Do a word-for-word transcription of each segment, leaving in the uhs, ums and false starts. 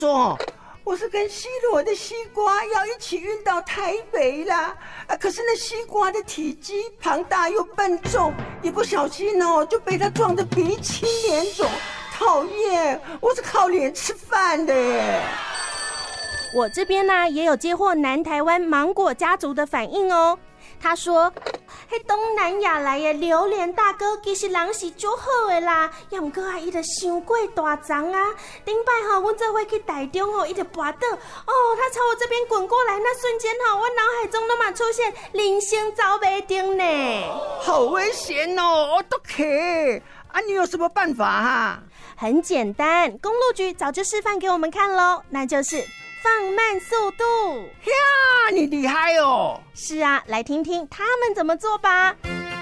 说，我是跟西罗的西瓜要一起运到台北啦，啊，可是那西瓜的体积庞大又笨重，一不小心哦就被它撞得鼻青脸肿，讨厌！我是靠脸吃饭的耶。 我这边呢、啊、也有接获南台湾芒果家族的反应哦。他说，迄东南亚来的榴莲大哥其实人是足好的啦，也不过啊，伊就伤过大张啊。顶摆吼，阮做伙去台中吼，伊就跋倒，哦，他朝我这边滚过来，那瞬间吼，我脑海中都嘛出现人生走袂定呢。 好危险哦！我都可啊，你有什么办法哈、啊？ 很简单，公路局早就示范给我们看咯，那就是放慢速度。 呀，你厉害哦！ 是啊，来听听他们怎么做吧。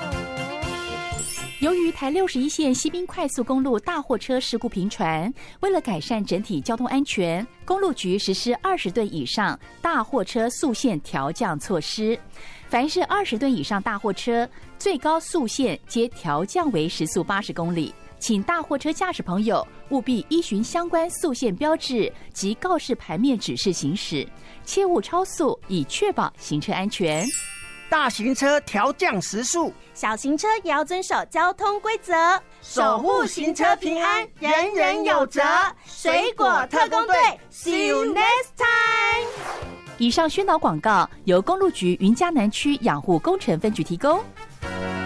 由于台六十一线西滨快速公路大货车事故频传，为了改善整体交通安全，公路局实施二十吨以上大货车速限调降措施。凡是二十吨以上大货车，最高速限皆调降为时速八十公里。请大货车驾驶朋友务必依循相关速限标志及告示牌面指示行驶，切勿超速，以确保行车安全。 大型车调降时速， 小型车也要遵守交通规则， 守护行车平安，人人有责。 水果特工队 ，See you next time。 以上宣导广告由公路局云嘉南区养护工程分局提供。